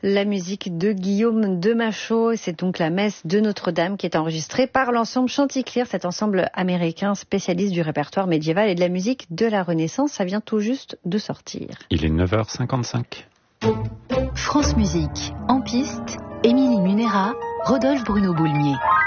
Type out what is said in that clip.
La musique de Guillaume de Machaut, c'est donc la messe de Notre-Dame qui est enregistrée par l'ensemble Chanticleer, cet ensemble américain spécialiste du répertoire médiéval et de la musique de la Renaissance. Ça vient tout juste de sortir. Il est 9h55. France Musique, en piste, Émilie Munera, Rodolphe Bruno Boulmier.